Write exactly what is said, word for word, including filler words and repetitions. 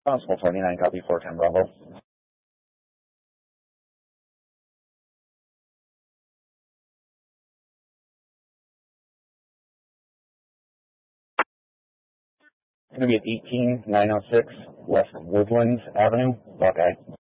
Possible twenty-nine, copy four ten Bravo. Going to be at eighteen nine oh six West Woodlands Avenue, Buckeye.